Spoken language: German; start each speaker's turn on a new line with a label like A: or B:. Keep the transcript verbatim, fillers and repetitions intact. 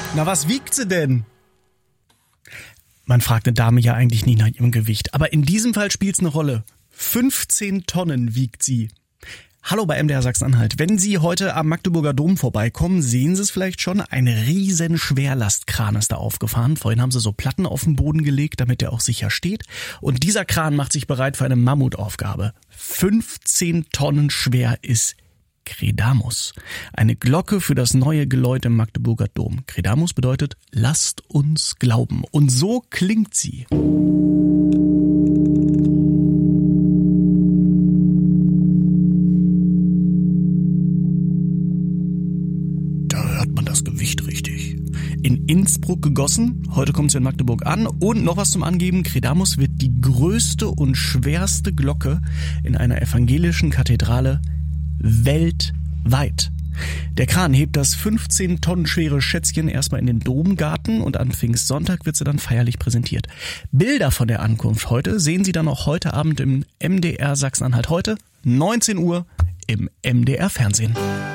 A: Na, was wiegt sie denn? Man fragt eine Dame ja eigentlich nie nach ihrem Gewicht, aber in diesem Fall spielt's eine Rolle. fünfzehn Tonnen wiegt sie. Hallo bei M D R Sachsen-Anhalt. Wenn Sie heute am Magdeburger Dom vorbeikommen, sehen Sie es vielleicht schon. Ein riesen Schwerlastkran ist da aufgefahren. Vorhin haben sie so Platten auf den Boden gelegt, damit der auch sicher steht. Und dieser Kran macht sich bereit für eine Mammutaufgabe. fünfzehn Tonnen schwer ist Credamus. Eine Glocke für das neue Geläut im Magdeburger Dom. Credamus bedeutet, lasst uns glauben. Und so klingt sie. Das Gewicht richtig. In Innsbruck gegossen, heute kommt sie in Magdeburg an und noch was zum Angeben, Credamus wird die größte und schwerste Glocke in einer evangelischen Kathedrale weltweit. Der Kran hebt das fünfzehn Tonnen schwere Schätzchen erstmal in den Domgarten und an Pfingstsonntag wird sie dann feierlich präsentiert. Bilder von der Ankunft heute sehen Sie dann auch heute Abend im M D R Sachsen-Anhalt heute, neunzehn Uhr im M D R Fernsehen.